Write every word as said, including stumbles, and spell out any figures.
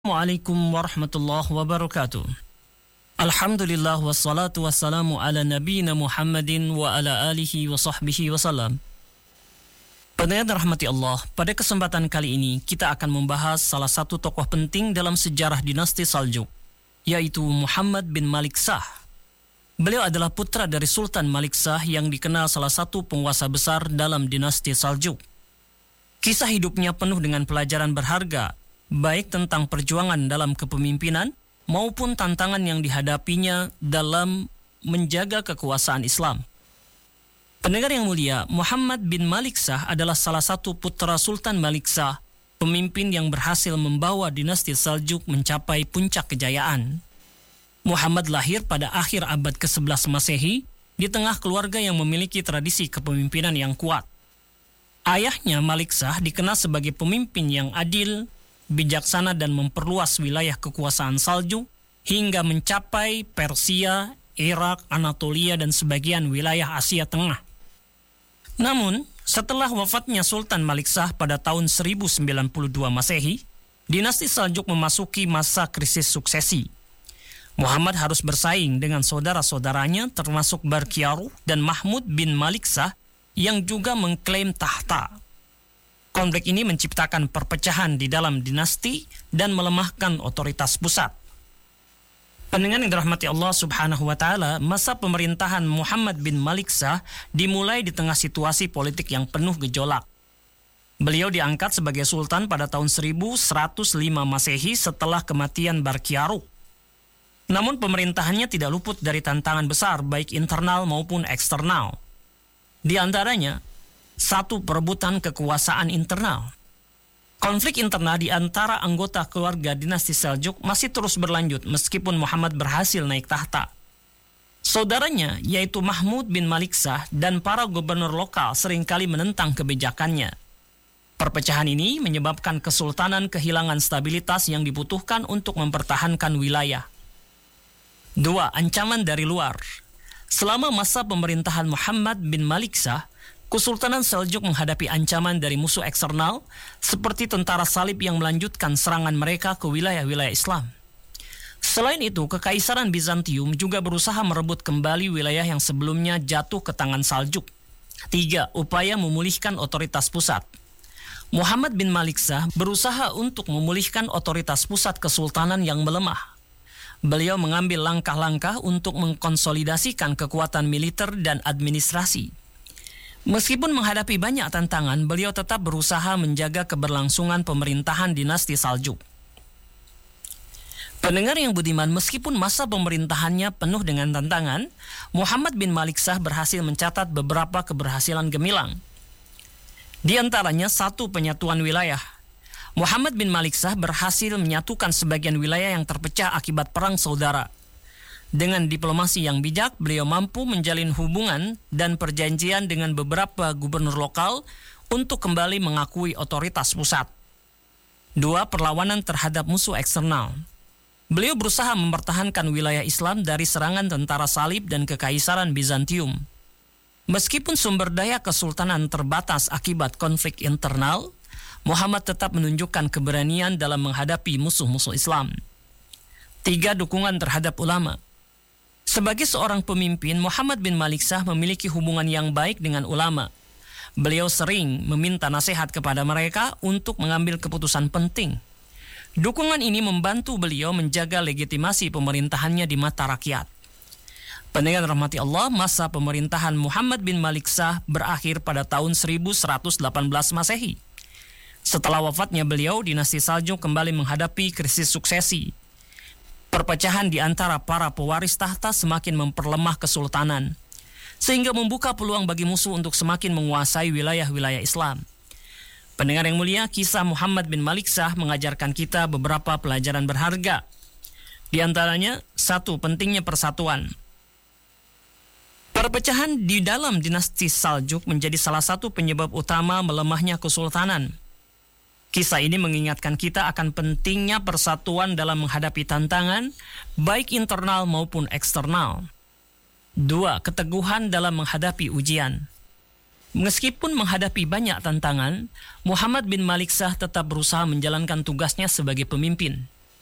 Assalamualaikum warahmatullahi wabarakatuh. Alhamdulillah wassalatu wassalamu ala nabiyina Muhammadin wa ala alihi wa sahbihi wasallam. Pendengar rahmati Allah, pada kesempatan kali ini kita akan membahas salah satu tokoh penting dalam sejarah dinasti Saljuk, yaitu Muhammad bin Malik Shah. Beliau adalah putra dari Sultan Malik Shah yang dikenal salah satu penguasa besar dalam dinasti Saljuk. Kisah hidupnya penuh dengan pelajaran berharga, baik tentang perjuangan dalam kepemimpinan maupun tantangan yang dihadapinya dalam menjaga kekuasaan Islam. Pendengar yang mulia, Muhammad bin Malik Shah adalah salah satu putra Sultan Malik Shah, pemimpin yang berhasil membawa dinasti Saljuk mencapai puncak kejayaan. Muhammad lahir pada akhir abad kesebelas Masehi di tengah keluarga yang memiliki tradisi kepemimpinan yang kuat. Ayahnya Malik Shah dikenal sebagai pemimpin yang adil, bijaksana dan memperluas wilayah kekuasaan Saljuk hingga mencapai Persia, Irak, Anatolia dan sebagian wilayah Asia Tengah. Namun, setelah wafatnya Sultan Malik Shah pada tahun seribu sembilan puluh dua Masehi, dinasti Saljuk memasuki masa krisis suksesi. Muhammad harus bersaing dengan saudara-saudaranya termasuk Barkiaruh dan Mahmud bin Malik Shah yang juga mengklaim tahta. Konflik ini menciptakan perpecahan di dalam dinasti dan melemahkan otoritas pusat. Pendengar yang dirahmati Allah Subhanahu wa taala, masa pemerintahan Muhammad bin Malik Shah dimulai di tengah situasi politik yang penuh gejolak. Beliau diangkat sebagai sultan pada tahun seribu seratus lima Masehi setelah kematian Barkiaruh. Namun pemerintahannya tidak luput dari tantangan besar baik internal maupun eksternal. Di antaranya, satu, perebutan kekuasaan internal. Konflik internal di antara anggota keluarga dinasti Saljuk masih terus berlanjut meskipun Muhammad berhasil naik tahta. Saudaranya, yaitu Mahmud bin Malik Shah dan para gubernur lokal seringkali menentang kebijakannya. Perpecahan ini menyebabkan kesultanan kehilangan stabilitas yang dibutuhkan untuk mempertahankan wilayah. Dua, ancaman dari luar. Selama masa pemerintahan Muhammad bin Malik Shah, Kesultanan Saljuk menghadapi ancaman dari musuh eksternal seperti tentara salib yang melanjutkan serangan mereka ke wilayah-wilayah Islam. Selain itu, Kekaisaran Bizantium juga berusaha merebut kembali wilayah yang sebelumnya jatuh ke tangan Saljuk. Tiga, upaya memulihkan otoritas pusat. Muhammad bin Malik Shah berusaha untuk memulihkan otoritas pusat kesultanan yang melemah. Beliau mengambil langkah-langkah untuk mengkonsolidasikan kekuatan militer dan administrasi. Meskipun menghadapi banyak tantangan, beliau tetap berusaha menjaga keberlangsungan pemerintahan dinasti Saljuk. Pendengar yang budiman, meskipun masa pemerintahannya penuh dengan tantangan, Muhammad bin Malik Shah berhasil mencatat beberapa keberhasilan gemilang. Di antaranya, satu, penyatuan wilayah. Muhammad bin Malik Shah berhasil menyatukan sebagian wilayah yang terpecah akibat perang saudara. Dengan diplomasi yang bijak, beliau mampu menjalin hubungan dan perjanjian dengan beberapa gubernur lokal untuk kembali mengakui otoritas pusat. Dua, perlawanan terhadap musuh eksternal. Beliau berusaha mempertahankan wilayah Islam dari serangan tentara salib dan Kekaisaran Bizantium. Meskipun sumber daya kesultanan terbatas akibat konflik internal, Muhammad tetap menunjukkan keberanian dalam menghadapi musuh-musuh Islam. Tiga, dukungan terhadap ulama. Sebagai seorang pemimpin, Muhammad bin Malik Shah memiliki hubungan yang baik dengan ulama. Beliau sering meminta nasihat kepada mereka untuk mengambil keputusan penting. Dukungan ini membantu beliau menjaga legitimasi pemerintahannya di mata rakyat. Pendengar rahmati Allah, masa pemerintahan Muhammad bin Malik Shah berakhir pada tahun seribu seratus delapan belas Masehi. Setelah wafatnya beliau, dinasti Saljuk kembali menghadapi krisis suksesi. Perpecahan di antara para pewaris tahta semakin memperlemah kesultanan, sehingga membuka peluang bagi musuh untuk semakin menguasai wilayah-wilayah Islam. Pendengar yang mulia, kisah Muhammad bin Malik Shah mengajarkan kita beberapa pelajaran berharga. Di antaranya, satu, pentingnya persatuan. Perpecahan di dalam dinasti Saljuk menjadi salah satu penyebab utama melemahnya kesultanan. Kisah ini mengingatkan kita akan pentingnya persatuan dalam menghadapi tantangan, baik internal maupun eksternal. Dua, keteguhan dalam menghadapi ujian. Meskipun menghadapi banyak tantangan, Muhammad bin Malik Shah tetap berusaha menjalankan tugasnya sebagai pemimpin.